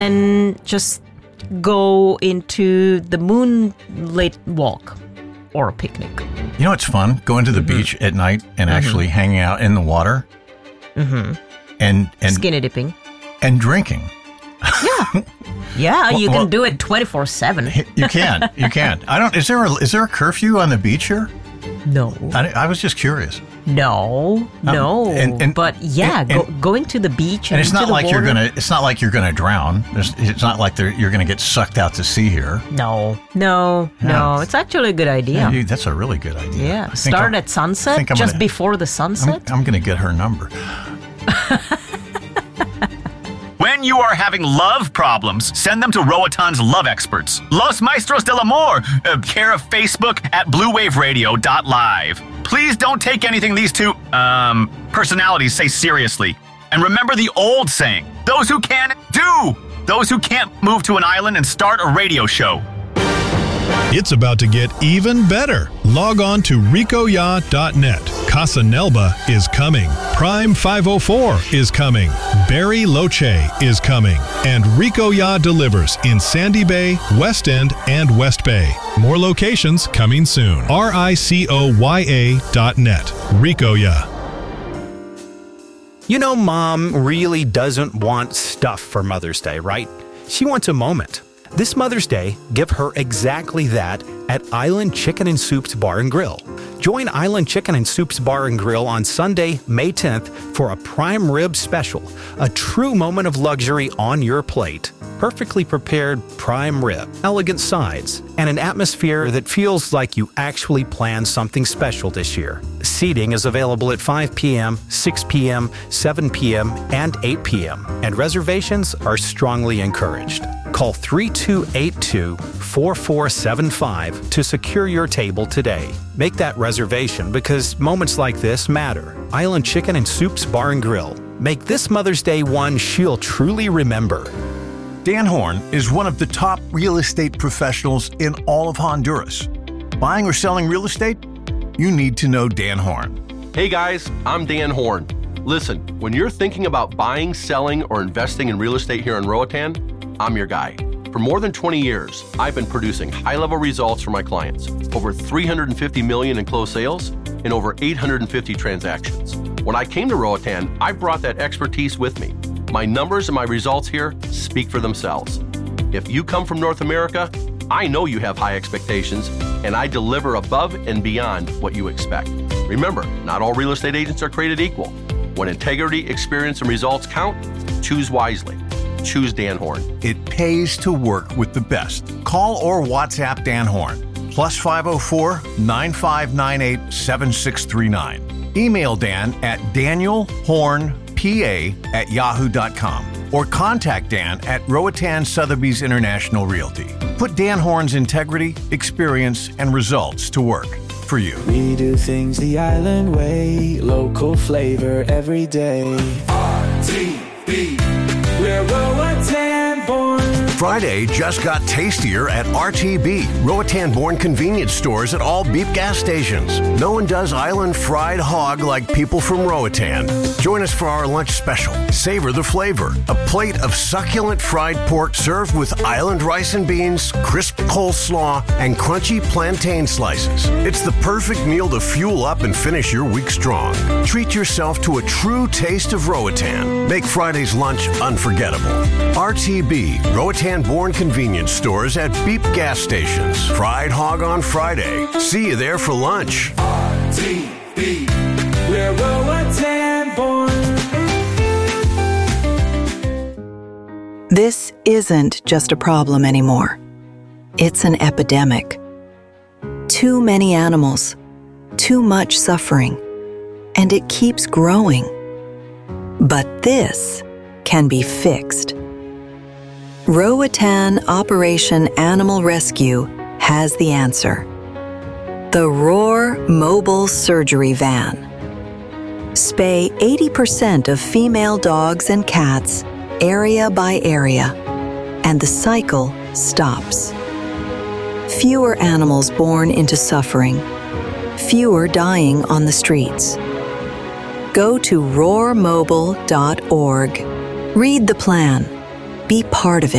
and just go into the moonlit walk or a picnic. You know what's fun? Going to the beach at night and actually hanging out in the water. And Skinny dipping. And drinking. Yeah, you can do it 24/7. You can. Is there a curfew on the beach here? No. I was just curious. No. But going to the beach and it's not like water. It's not like you're gonna drown. It's not like you're gonna get sucked out to sea here. No. It's actually a good idea. Yeah, that's a really good idea. Yeah. Start at sunset, just before the sunset. I'm gonna get her number. When you are having love problems, send them to Roatan's love experts. Los Maestros del Amor, care of Facebook at bluewaveradio.live. Please don't take anything these two, personalities say seriously. And remember the old saying, those who can, do. Those who can't move to an island and start a radio show. It's about to get even better. Log on to ricoya.net. Casa Nelba is coming. Prime 504 is coming. Barry Loche is coming. And Ricoya delivers in Sandy Bay, West End, and West Bay. More locations coming soon. RICOYA.net. Ricoya. You know, Mom really doesn't want stuff for Mother's Day, right? She wants a moment. This Mother's Day, give her exactly that at Island Chicken and Soups Bar and Grill. Join Island Chicken and Soups Bar and Grill on Sunday, May 10th for a prime rib special, a true moment of luxury on your plate. Perfectly prepared prime rib, elegant sides, and an atmosphere that feels like you actually planned something special this year. Seating is available at 5 p.m., 6 p.m., 7 p.m., and 8 p.m., and reservations are strongly encouraged. Call 3282-4475 to secure your table today. Make that reservation because moments like this matter. Island Chicken and Soups Bar and Grill. Make this Mother's Day one she'll truly remember. Dan Horn is one of the top real estate professionals in all of Honduras. Buying or selling real estate? You need to know Dan Horn. Hey guys, I'm Dan Horn. Listen, when you're thinking about buying, selling, or investing in real estate here in Roatan, I'm your guy. For more than 20 years, I've been producing high-level results for my clients. Over $350 million in closed sales and over 850 transactions. When I came to Roatan, I brought that expertise with me. My numbers and my results here speak for themselves. If you come from North America, I know you have high expectations, and I deliver above and beyond what you expect. Remember, not all real estate agents are created equal. When integrity, experience, and results count, choose wisely. Choose Dan Horn. It pays to work with the best. Call or WhatsApp Dan Horn. +504 9598 7639. Email Dan at danielhornpa@yahoo.com or contact Dan at Roatan Sotheby's International Realty. Put Dan Horn's integrity, experience, and results to work for you. We do things the island way, local flavor every day. RTB, we're Roatan born. Friday just got tastier at RTB, Roatan-born convenience stores at all beep gas stations. No one does island fried hog like people from Roatan. Join us for our lunch special. Savor the flavor. A plate of succulent fried pork served with island rice and beans, crisp coleslaw, and crunchy plantain slices. It's the perfect meal to fuel up and finish your week strong. Treat yourself to a true taste of Roatan. Make Friday's lunch unforgettable. RTB, Roatan-born convenience stores at beep gas stations. Fried hog on Friday. See you there for lunch. RTB, we're Roatan born. This isn't just a problem anymore. It's an epidemic. Too many animals, too much suffering, and it keeps growing. But this can be fixed. Roatan Operation Animal Rescue has the answer. The Roar Mobile Surgery Van. Spay 80% of female dogs and cats area by area, and the cycle stops. Fewer animals born into suffering, fewer dying on the streets. Go to roarmobile.org. Read the plan. Be part of it.